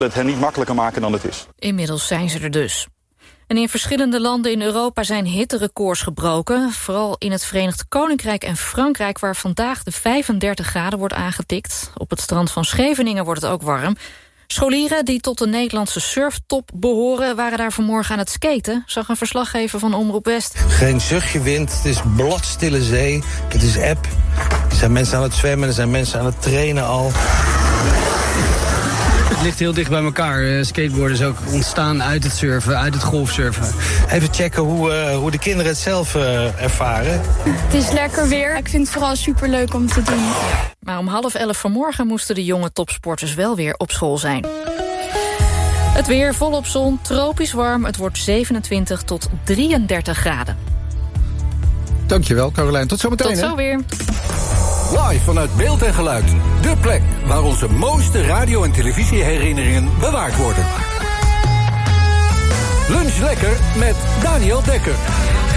Het hen niet makkelijker maken dan het is. Inmiddels zijn ze er dus. En in verschillende landen in Europa zijn hitterecords gebroken. Vooral in het Verenigd Koninkrijk en Frankrijk, waar vandaag de 35 graden wordt aangetikt. Op het strand van Scheveningen wordt het ook warm. Scholieren die tot de Nederlandse surftop behoren waren daar vanmorgen aan het skaten, zag een verslaggever van Omroep West. Geen zuchtje wind, het is bladstille zee, het is eb. Er zijn mensen aan het zwemmen, er zijn mensen aan het trainen al. Het ligt heel dicht bij elkaar. Skateboarden is ook ontstaan uit het surfen, uit het golfsurfen. Even checken hoe de kinderen het zelf ervaren. Het is lekker weer. Ik vind het vooral superleuk om te doen. Maar om 10:30 vanmorgen moesten de jonge topsporters wel weer op school zijn. Het weer volop zon, tropisch warm. Het wordt 27 tot 33 graden. Dankjewel, Carolijn. Tot zometeen. Tot zo weer. Live vanuit Beeld en Geluid. De plek waar onze mooiste radio- en televisieherinneringen bewaard worden. Lunch lekker met Daniel Dekker.